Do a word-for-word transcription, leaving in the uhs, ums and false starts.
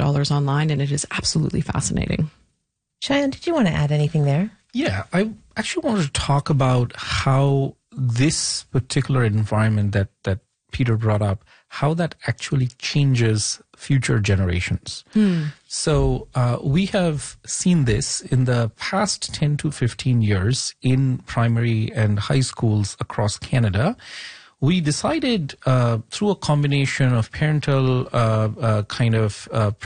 dollars online, and it is absolutely fascinating. Cheyenne, did you want to add anything there? Yeah, I actually wanted to talk about how this particular environment that, that Peter brought up, how that actually changes future generations. Hmm. So uh, we have seen this in the past ten to fifteen years in primary and high schools across Canada. We decided uh, through a combination of parental uh, uh, kind of uh,